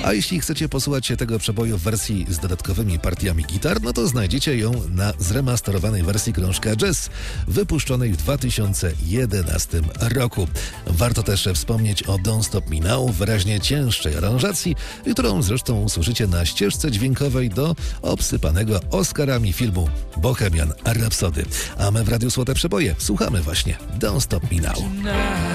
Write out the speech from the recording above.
A jeśli chcecie posłuchać się tego przeboju w wersji z dodatkowymi partiami gitar, no to znajdziecie ją na zremasterowanej wersji krążka Jazz, wypuszczonej w 2011 roku. Warto też wspomnieć o Don't Stop Me Now w wyraźnie cięższej aranżacji, którą zresztą usłyszycie na ścieżce dźwiękowej do obsypanego Oscarami filmu Bohemian Rhapsody. A my w Radiu Złote Przeboje słuchamy właśnie Don't Stop Me Now.